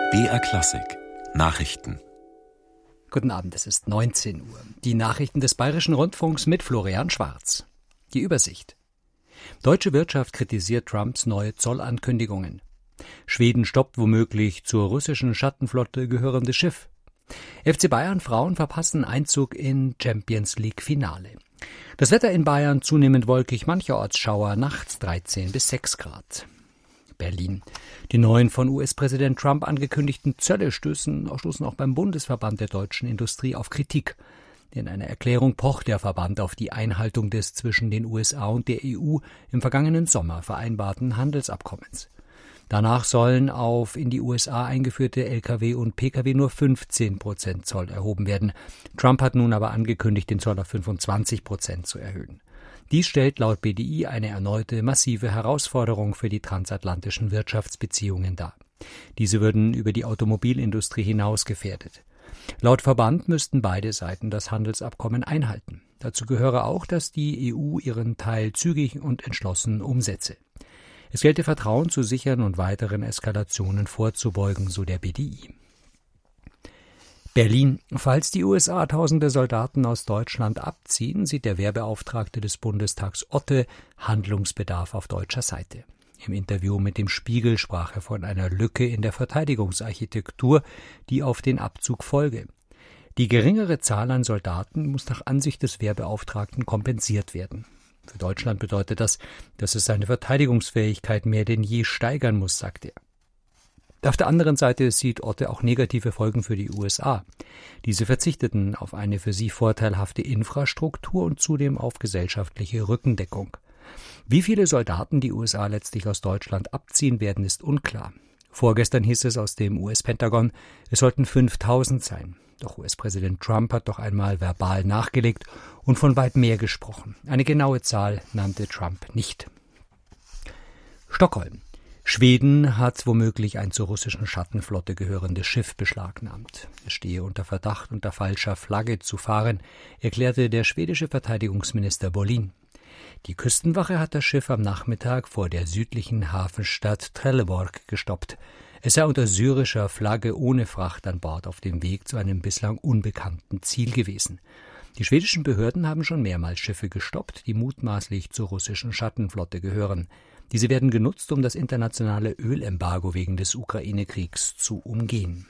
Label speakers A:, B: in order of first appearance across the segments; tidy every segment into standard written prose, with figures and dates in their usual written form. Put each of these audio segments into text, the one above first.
A: BR Klassik Nachrichten.
B: Guten Abend, es ist 19 Uhr. Die Nachrichten des Bayerischen Rundfunks mit Florian Schwarz. Die Übersicht. Deutsche Wirtschaft kritisiert Trumps neue Zollankündigungen. Schweden stoppt womöglich zur russischen Schattenflotte gehörende Schiff. FC Bayern Frauen verpassen Einzug in Champions League Finale. Das Wetter in Bayern zunehmend wolkig, mancherorts Schauer, nachts 13 bis 6 Grad. Berlin. Die neuen von US-Präsident Trump angekündigten Zölle stoßen auch beim Bundesverband der deutschen Industrie auf Kritik. In einer Erklärung pocht der Verband auf die Einhaltung des zwischen den USA und der EU im vergangenen Sommer vereinbarten Handelsabkommens. Danach sollen auf in die USA eingeführte Lkw und Pkw nur 15% Zoll erhoben werden. Trump hat nun aber angekündigt, den Zoll auf 25% zu erhöhen. Dies stellt laut BDI eine erneute massive Herausforderung für die transatlantischen Wirtschaftsbeziehungen dar. Diese würden über die Automobilindustrie hinaus gefährdet. Laut Verband müssten beide Seiten das Handelsabkommen einhalten. Dazu gehöre auch, dass die EU ihren Teil zügig und entschlossen umsetze. Es gelte Vertrauen zu sichern und weiteren Eskalationen vorzubeugen, so der BDI. Berlin. Falls die USA tausende Soldaten aus Deutschland abziehen, sieht der Wehrbeauftragte des Bundestags Otte Handlungsbedarf auf deutscher Seite. Im Interview mit dem Spiegel sprach er von einer Lücke in der Verteidigungsarchitektur, die auf den Abzug folge. Die geringere Zahl an Soldaten muss nach Ansicht des Wehrbeauftragten kompensiert werden. Für Deutschland bedeutet das, dass es seine Verteidigungsfähigkeit mehr denn je steigern muss, sagt er. Auf der anderen Seite sieht Otte auch negative Folgen für die USA. Diese verzichteten auf eine für sie vorteilhafte Infrastruktur und zudem auf gesellschaftliche Rückendeckung. Wie viele Soldaten die USA letztlich aus Deutschland abziehen werden, ist unklar. Vorgestern hieß es aus dem US-Pentagon, es sollten 5.000 sein. Doch US-Präsident Trump hat doch einmal verbal nachgelegt und von weit mehr gesprochen. Eine genaue Zahl nannte Trump nicht. Stockholm. Schweden hat womöglich ein zur russischen Schattenflotte gehörendes Schiff beschlagnahmt. Es stehe unter Verdacht, unter falscher Flagge zu fahren, erklärte der schwedische Verteidigungsminister Bohlin. Die Küstenwache hat das Schiff am Nachmittag vor der südlichen Hafenstadt Trelleborg gestoppt. Es sei unter syrischer Flagge ohne Fracht an Bord auf dem Weg zu einem bislang unbekannten Ziel gewesen. Die schwedischen Behörden haben schon mehrmals Schiffe gestoppt, die mutmaßlich zur russischen Schattenflotte gehören. Diese werden genutzt, um das internationale Ölembargo wegen des Ukraine-Kriegs zu umgehen.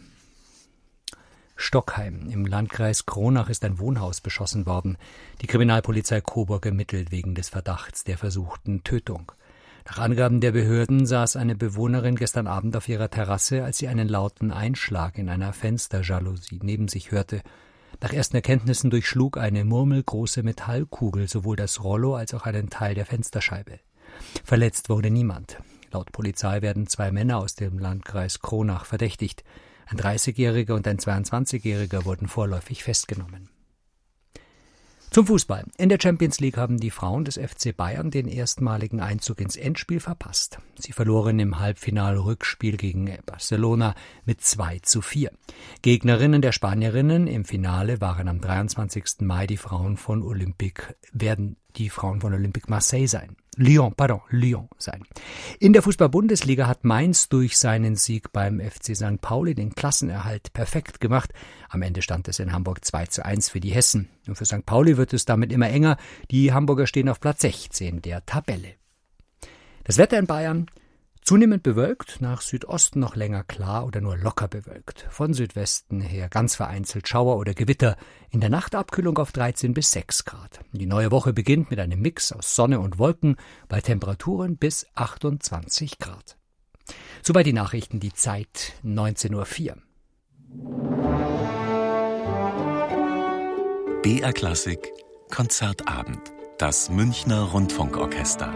B: Stockheim. Im Landkreis Kronach ist ein Wohnhaus beschossen worden. Die Kriminalpolizei Coburg ermittelt wegen des Verdachts der versuchten Tötung. Nach Angaben der Behörden saß eine Bewohnerin gestern Abend auf ihrer Terrasse, als sie einen lauten Einschlag in einer Fensterjalousie neben sich hörte. Nach ersten Erkenntnissen durchschlug eine murmelgroße Metallkugel sowohl das Rollo als auch einen Teil der Fensterscheibe. Verletzt wurde niemand. Laut Polizei werden 2 Männer aus dem Landkreis Kronach verdächtigt. Ein 30-Jähriger und ein 22-Jähriger wurden vorläufig festgenommen. Zum Fußball. In der Champions League haben die Frauen des FC Bayern den erstmaligen Einzug ins Endspiel verpasst. Sie verloren im Halbfinal-Rückspiel gegen Barcelona mit 2:4. Gegnerinnen der Spanierinnen im Finale waren am 23. Mai die Frauen von Olympique Marseille sein. Lyon sein. In der Fußball-Bundesliga hat Mainz durch seinen Sieg beim FC St. Pauli den Klassenerhalt perfekt gemacht. Am Ende stand es in Hamburg 2:1 für die Hessen. Und für St. Pauli wird es damit immer enger. Die Hamburger stehen auf Platz 16 der Tabelle. Das Wetter in Bayern: zunehmend bewölkt, nach Südosten noch länger klar oder nur locker bewölkt. Von Südwesten her ganz vereinzelt Schauer oder Gewitter. In der Nacht Abkühlung auf 13 bis 6 Grad. Die neue Woche beginnt mit einem Mix aus Sonne und Wolken bei Temperaturen bis 28 Grad. Soweit die Nachrichten, die Zeit 19:04 Uhr.
A: BR Klassik Konzertabend. Das Münchner Rundfunkorchester.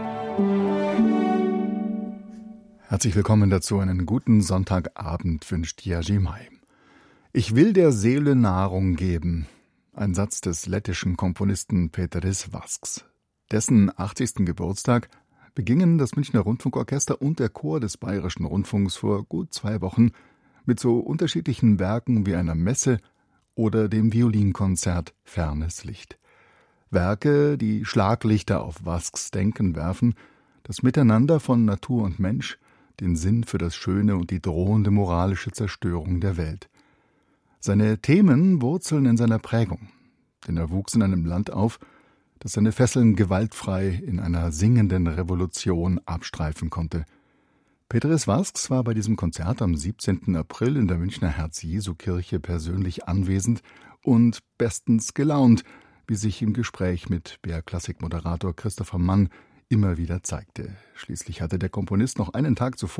C: Herzlich willkommen dazu. Einen guten Sonntagabend wünscht Jerzy May. Ich will der Seele Nahrung geben. Ein Satz des lettischen Komponisten Péteris Vasks. Dessen 80. Geburtstag begingen das Münchner Rundfunkorchester und der Chor des Bayerischen Rundfunks vor gut 2 Wochen mit so unterschiedlichen Werken wie einer Messe oder dem Violinkonzert Fernes Licht. Werke, die Schlaglichter auf Vasks Denken werfen, das Miteinander von Natur und Mensch, den Sinn für das Schöne und die drohende moralische Zerstörung der Welt. Seine Themen wurzeln in seiner Prägung, denn er wuchs in einem Land auf, das seine Fesseln gewaltfrei in einer singenden Revolution abstreifen konnte. Péteris Vasks war bei diesem Konzert am 17. April in der Münchner Herz-Jesu-Kirche persönlich anwesend und bestens gelaunt, wie sich im Gespräch mit BR-Klassik-Moderator Christopher Mann immer wieder zeigte. Schließlich hatte der Komponist noch einen Tag zuvor